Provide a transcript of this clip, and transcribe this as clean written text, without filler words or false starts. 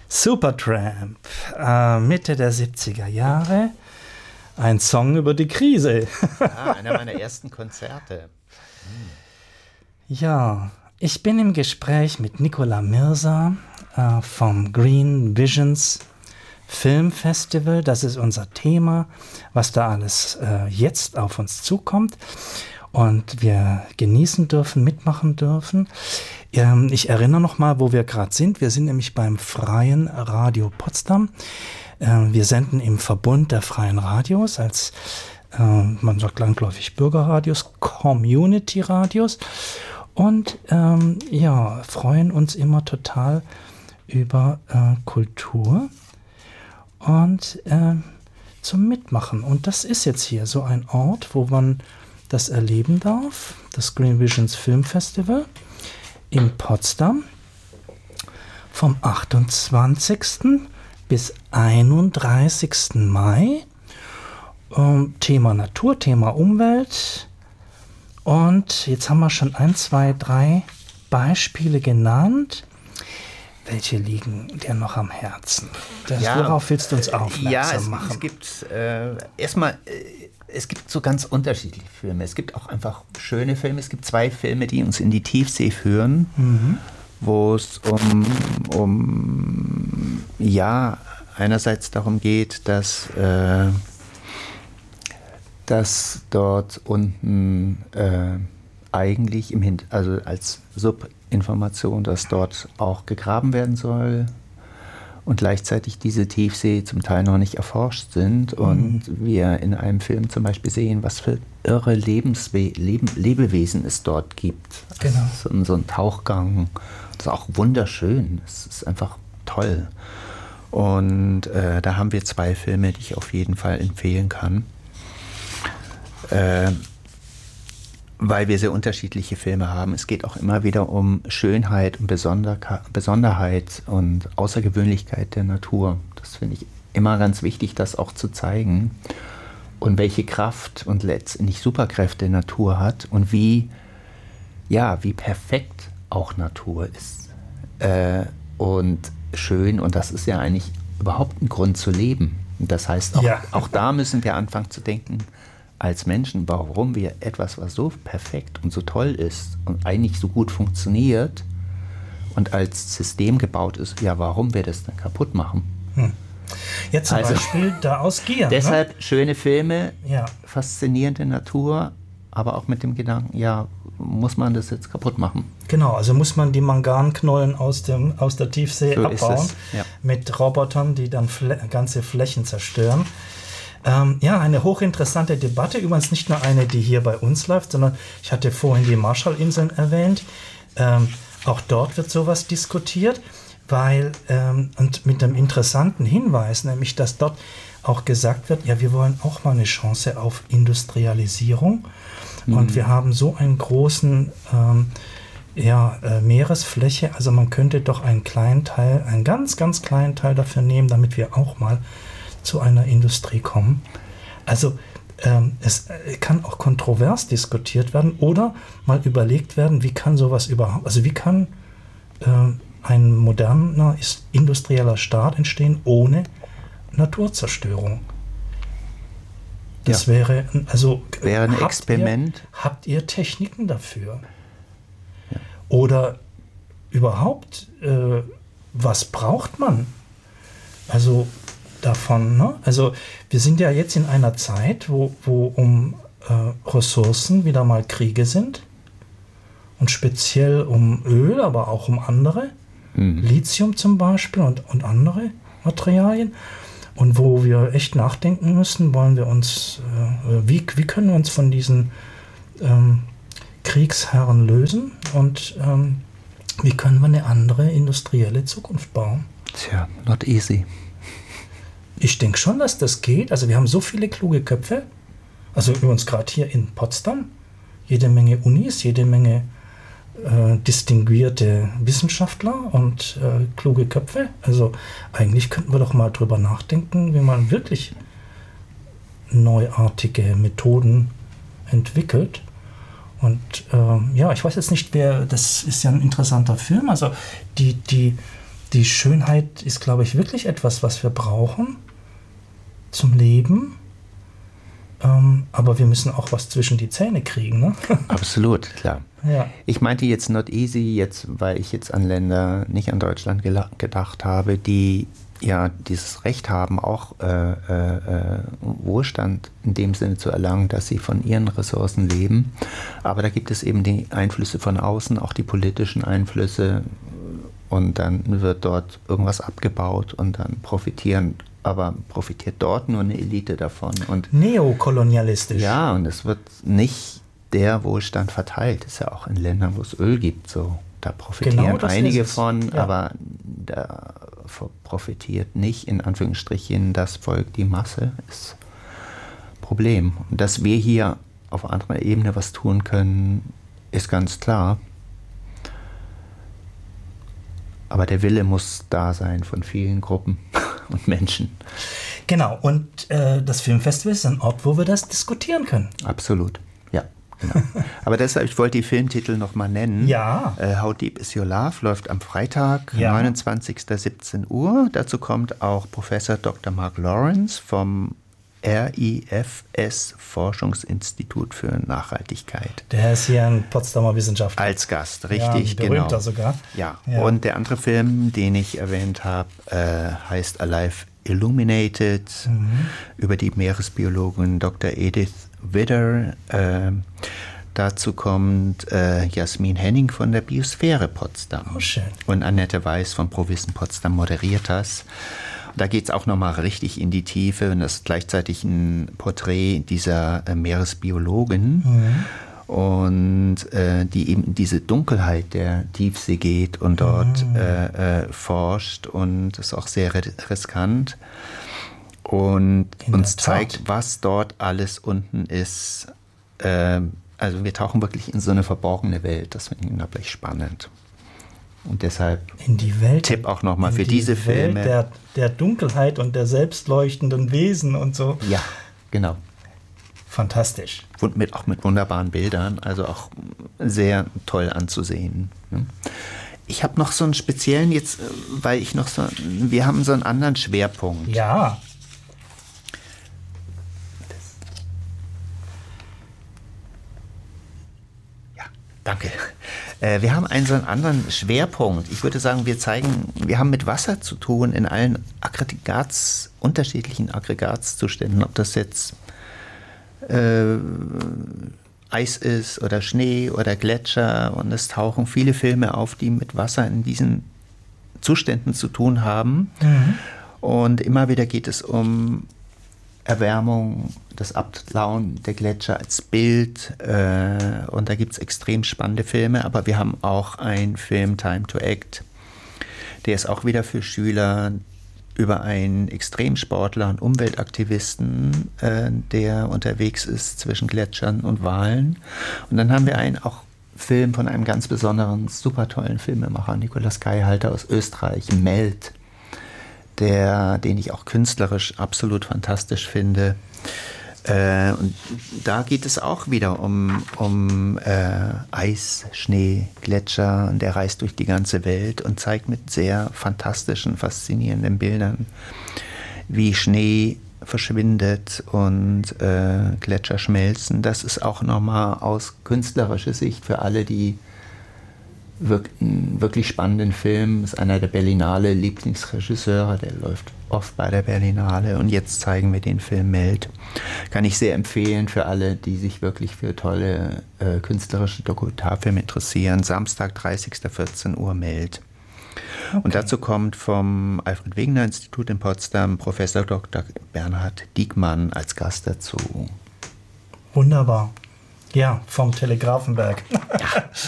Supertramp, Mitte der 70er Jahre, ein Song über die Krise. Einer meiner ersten Konzerte. Ja, ich bin im Gespräch mit Nicola Mirza vom Green Visions Film Festival. Das ist unser Thema, was da alles jetzt auf uns zukommt und wir genießen dürfen, mitmachen dürfen. Ich erinnere noch mal, wo wir gerade sind. Wir sind nämlich beim Freien Radio Potsdam. Wir senden im Verbund der Freien Radios als, man sagt landläufig Bürgerradios, Community-Radios und freuen uns immer total über Kultur und zum Mitmachen. Und das ist jetzt hier so ein Ort, wo man das erleben darf, das Green Visions Film Festival in Potsdam vom 28. bis 31. Mai. Thema Natur, Thema Umwelt. Und jetzt haben wir schon 1, 2, 3 Beispiele genannt. Welche liegen dir noch am Herzen? Worauf willst du uns aufmerksam machen? Es gibt es gibt so ganz unterschiedliche Filme. Es gibt auch einfach schöne Filme. Es gibt 2 Filme, die uns in die Tiefsee führen, wo es einerseits darum geht, dass dort unten eigentlich also als Subinformation, dass dort auch gegraben werden soll und gleichzeitig diese Tiefsee zum Teil noch nicht erforscht sind und wir in einem Film zum Beispiel sehen, was für irre Lebewesen es dort gibt. Genau. Also so ein Tauchgang, das ist auch wunderschön, es ist einfach toll. Und da haben wir 2 Filme, die ich auf jeden Fall empfehlen kann, weil wir sehr unterschiedliche Filme haben. Es geht auch immer wieder um Schönheit und Besonderheit und Außergewöhnlichkeit der Natur. Das finde ich immer ganz wichtig, das auch zu zeigen. Und welche Kraft und letztendlich Superkräfte die Natur hat und wie perfekt auch Natur ist. Und schön, und das ist ja eigentlich überhaupt ein Grund zu leben. Und das heißt, auch da müssen wir anfangen zu denken, als Menschen, warum wir etwas, was so perfekt und so toll ist und eigentlich so gut funktioniert und als System gebaut ist, warum wir das dann kaputt machen. Jetzt zum Beispiel da aus Gier. Deshalb schöne Filme, faszinierende Natur, aber auch mit dem Gedanken, muss man das jetzt kaputt machen? Genau, also muss man die Manganknollen aus der Tiefsee abbauen mit Robotern, die dann ganze Flächen zerstören. Eine hochinteressante Debatte, übrigens nicht nur eine, die hier bei uns läuft, sondern ich hatte vorhin die Marshallinseln erwähnt. Auch dort wird sowas diskutiert, und mit einem interessanten Hinweis, nämlich, dass dort auch gesagt wird, wir wollen auch mal eine Chance auf Industrialisierung. Und wir haben so einen großen Meeresfläche, also man könnte doch einen ganz, ganz kleinen Teil dafür nehmen, damit wir auch mal zu einer Industrie kommen. Also es kann auch kontrovers diskutiert werden oder mal überlegt werden, wie kann sowas überhaupt, also wie kann ein moderner industrieller Staat entstehen ohne Naturzerstörung? Das wäre ein Experiment. Habt ihr Techniken dafür? Ja. Oder überhaupt, was braucht man? Also davon, ne? Also wir sind ja jetzt in einer Zeit, wo um Ressourcen wieder mal Kriege sind und speziell um Öl, aber auch um andere, Lithium zum Beispiel und andere Materialien, und wo wir echt nachdenken müssen, wollen wir uns, wie können wir uns von diesen Kriegsherren lösen und wie können wir eine andere industrielle Zukunft bauen? Tja, not easy. Ich denke schon, dass das geht. Also wir haben so viele kluge Köpfe. Also übrigens gerade hier in Potsdam. Jede Menge Unis, jede Menge distinguierte Wissenschaftler und kluge Köpfe. Also eigentlich könnten wir doch mal drüber nachdenken, wie man wirklich neuartige Methoden entwickelt. Und ich weiß jetzt nicht, das ist ja ein interessanter Film. Also die die Schönheit ist, glaube ich, wirklich etwas, was wir brauchen zum Leben. Aber wir müssen auch was zwischen die Zähne kriegen, ne? Absolut, klar. Ja. Ich meinte jetzt not easy, weil ich jetzt an Länder, nicht an Deutschland gedacht habe, die ja dieses Recht haben, auch Wohlstand in dem Sinne zu erlangen, dass sie von ihren Ressourcen leben. Aber da gibt es eben die Einflüsse von außen, auch die politischen Einflüsse. Und dann wird dort irgendwas abgebaut und dann profitiert dort nur eine Elite davon. Und neokolonialistisch. Ja, und es wird nicht der Wohlstand verteilt. Das ist ja auch in Ländern, wo es Öl gibt, so. Da profitieren einige von, ja. Aber da profitiert nicht, in Anführungsstrichen, das Volk, die Masse, ist ein Problem. Und dass wir hier auf anderer Ebene was tun können, ist ganz klar. Aber der Wille muss da sein von vielen Gruppen und Menschen. Genau, und das Filmfestival ist ein Ort, wo wir das diskutieren können. Absolut, ja. Genau. Aber deshalb, ich wollte die Filmtitel nochmal nennen. Ja. How Deep Is Your Love läuft am Freitag, ja. 29. 17 Uhr. Dazu kommt auch Professor Dr. Mark Lawrence vom RIFS Forschungsinstitut für Nachhaltigkeit. Der ist hier ein Potsdamer Wissenschaftler. Als Gast, richtig, ja, berühmter genau. Sogar. Ja. Und der andere Film, den ich erwähnt habe, heißt Alive Illuminated, über die Meeresbiologin Dr. Edith Widder. Dazu kommt Jasmin Henning von der Biosphäre Potsdam. Oh, schön. Und Annette Weiß von ProWissen Potsdam moderiert das. Da geht es auch nochmal richtig in die Tiefe und das ist gleichzeitig ein Porträt dieser Meeresbiologin und die eben in diese Dunkelheit der Tiefsee geht und dort forscht und ist auch sehr riskant und uns zeigt, was dort alles unten ist. Also wir tauchen wirklich in so eine verborgene Welt, das finde ich unglaublich spannend. Und deshalb in die Welt, Tipp auch nochmal für diese Filme. Welt der Dunkelheit und der selbstleuchtenden Wesen und so. Ja, genau. Fantastisch. Und auch mit wunderbaren Bildern, also auch sehr toll anzusehen. Ich habe noch so einen speziellen jetzt, weil wir haben so einen anderen Schwerpunkt. Ja. Danke. Wir haben so einen anderen Schwerpunkt. Ich würde sagen, wir haben mit Wasser zu tun in allen unterschiedlichen Aggregatzuständen, ob das jetzt Eis ist oder Schnee oder Gletscher. Und es tauchen viele Filme auf, die mit Wasser in diesen Zuständen zu tun haben. Und immer wieder geht es um Erwärmung, das Abtauen der Gletscher als Bild und da gibt es extrem spannende Filme, aber wir haben auch einen Film, Time to Act, der ist auch wieder für Schüler über einen Extremsportler und Umweltaktivisten, der unterwegs ist zwischen Gletschern und Walen. Und dann haben wir einen auch Film von einem ganz besonderen, super tollen Filmemacher, Nikolaus Geihalter aus Österreich, Melt, den ich auch künstlerisch absolut fantastisch finde. Und da geht es auch wieder um Eis, Schnee, Gletscher. Und der reist durch die ganze Welt und zeigt mit sehr fantastischen, faszinierenden Bildern, wie Schnee verschwindet und Gletscher schmelzen. Das ist auch nochmal aus künstlerischer Sicht für alle, die wirklich spannenden Film, ist einer der Berlinale Lieblingsregisseure, der läuft oft bei der Berlinale und jetzt zeigen wir den Film Melt. Kann ich sehr empfehlen für alle, die sich wirklich für tolle künstlerische Dokumentarfilme interessieren. Samstag, 30.14 Uhr Melt. Okay. Und dazu kommt vom Alfred-Wegener-Institut in Potsdam Professor Dr. Bernhard Diekmann als Gast dazu. Wunderbar. Ja, vom Telegrafenberg.